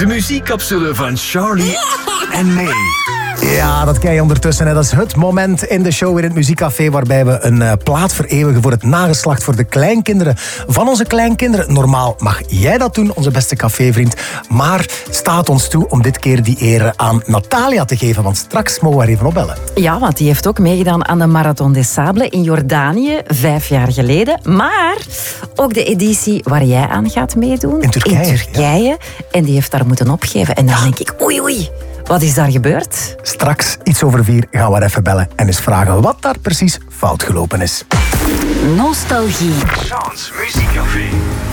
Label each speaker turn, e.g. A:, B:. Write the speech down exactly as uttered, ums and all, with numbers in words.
A: De muziekcapsule van Charlie en May.
B: Ja, dat krijg je ondertussen. Hè. Dat is het moment in de show in het Muziekcafé waarbij we een uh, plaat vereeuwigen voor het nageslacht, voor de kleinkinderen van onze kleinkinderen. Normaal mag jij dat doen, onze beste cafévriend. Maar staat ons toe om dit keer die eer aan Natalia te geven, want straks mogen we haar even opbellen.
C: Ja, want die heeft ook meegedaan aan de Marathon des Sables in Jordanië, vijf jaar geleden. Maar ook de editie waar jij aan gaat meedoen.
B: In Turkije.
C: In Turkije. Ja. En die heeft daar moeten opgeven. En dan ja. denk ik, oei oei. Wat is daar gebeurd?
B: Straks, iets over vier, gaan we haar even bellen en eens vragen wat daar precies fout gelopen is.
D: Nostalgie.
A: Chance Muziekcafé.